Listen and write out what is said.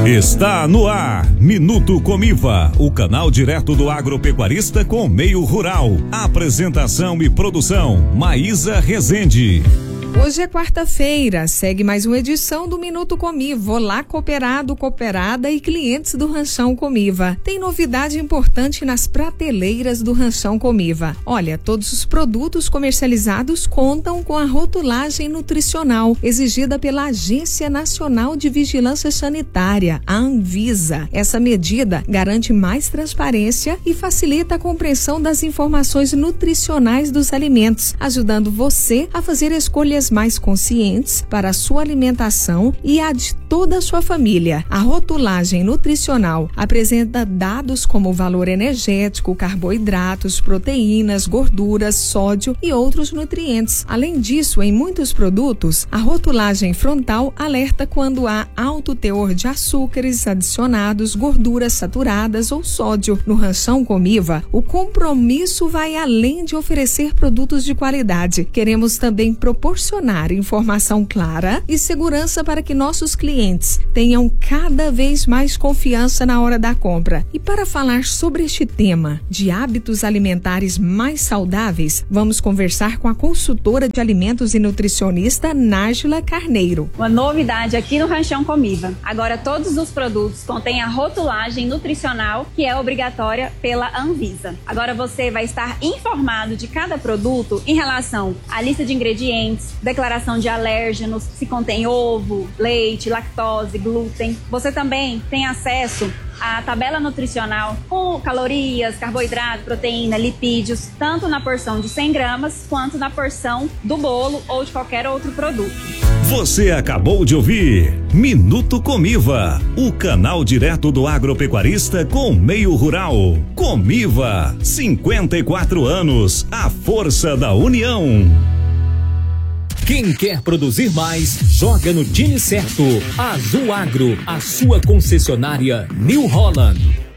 Está no ar, Minuto Comiva, o canal direto do agropecuarista com meio rural. Apresentação e produção, Maísa Rezende. Hoje é quarta-feira, segue mais uma edição do Minuto Comiva. Olá, cooperado, cooperada e clientes do Ranchão Comiva. Tem novidade importante nas prateleiras do Ranchão Comiva. Olha, todos os produtos comercializados contam com a rotulagem nutricional exigida pela Agência Nacional de Vigilância Sanitária, a Anvisa. Essa medida garante mais transparência e facilita a compreensão das informações nutricionais dos alimentos, ajudando você a fazer escolhas mais conscientes para a sua alimentação e a de toda a sua família. A rotulagem nutricional apresenta dados como o valor energético, carboidratos, proteínas, gorduras, sódio e outros nutrientes. Além disso, em muitos produtos, a rotulagem frontal alerta quando há alto teor de açúcares adicionados, gorduras saturadas ou sódio. No Ranchão Comiva, o compromisso vai além de oferecer produtos de qualidade. Queremos também proporcionar informação clara e segurança para que nossos clientes tenham cada vez mais confiança na hora da compra. E para falar sobre este tema de hábitos alimentares mais saudáveis, vamos conversar com a consultora de alimentos e nutricionista Nájila Carneiro. Uma novidade aqui no Ranchão Comiva. Agora todos os produtos contêm a rotulagem nutricional que é obrigatória pela Anvisa. Agora você vai estar informado de cada produto em relação à lista de ingredientes, declaração de alérgenos, se contém ovo, leite, lactose, glúten. Você também tem acesso à tabela nutricional com calorias, carboidrato, proteína, lipídios, tanto na porção de 100 gramas quanto na porção do bolo ou de qualquer outro produto. Você acabou de ouvir Minuto Comiva, o canal direto do agropecuarista com meio rural. Comiva, 54 anos, a força da união. Quem quer produzir mais, joga no time certo. Azul Agro, a sua concessionária New Holland.